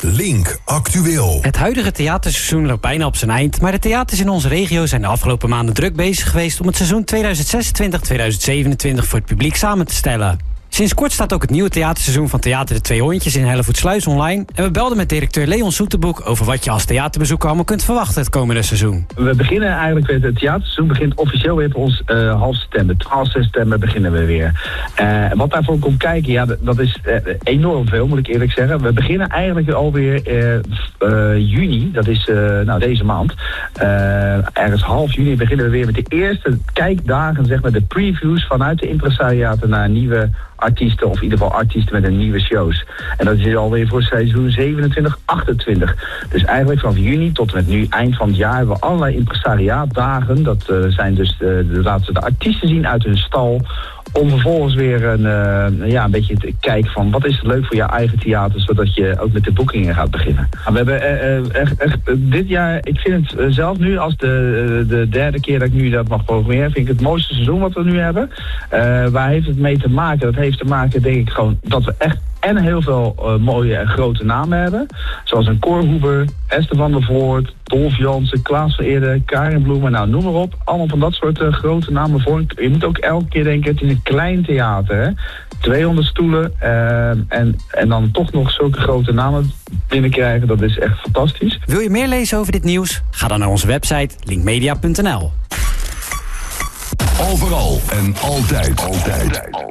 Link Actueel. Het huidige theaterseizoen loopt bijna op zijn eind, maar de theaters in onze regio zijn de afgelopen maanden druk bezig geweest om het seizoen 2026-2027 voor het publiek samen te stellen. Sinds kort staat ook het nieuwe theaterseizoen van Theater de Twee Hondjes in Hellevoetsluis online. En we belden met directeur Leon Soeterboek over wat je als theaterbezoeker allemaal kunt verwachten het komende seizoen. We beginnen eigenlijk weer, het theaterseizoen begint officieel weer voor ons half september. 12 september beginnen we weer. Wat daarvoor komt kijken, ja, dat is enorm veel, moet ik eerlijk zeggen. We beginnen eigenlijk alweer juni, dat is deze maand. Ergens half juni beginnen we weer met de eerste kijkdagen, zeg maar, de previews vanuit de impresariaten naar nieuwe artiesten, of in ieder geval artiesten met een nieuwe shows. En dat is alweer voor seizoen 27, 28. Dus eigenlijk vanaf juni tot en met nu, eind van het jaar, hebben we allerlei impresariaatdagen. Dat zijn dus, laten we de artiesten zien uit hun stal, om vervolgens weer een beetje te kijken van wat is leuk voor jouw eigen theater, zodat je ook met de boekingen gaat beginnen. We hebben echt dit jaar, ik vind het zelf nu als de derde keer dat ik nu dat mag programmeren, vind ik het mooiste seizoen wat we nu hebben. Waar heeft het mee te maken? Dat heeft te maken, denk ik, gewoon dat we echt en heel veel mooie en grote namen hebben. Zoals een Cor Huber, Esther van der Voort, Dolf Jansen, Klaas van Eerde, Karin Bloemen, nou noem maar op. Allemaal van dat soort grote namen voor. Je moet ook elke keer denken, het is een klein theater, hè. 200 stoelen en dan toch nog zulke grote namen binnenkrijgen. Dat is echt fantastisch. Wil je meer lezen over dit nieuws? Ga dan naar onze website linkmedia.nl. Overal en altijd.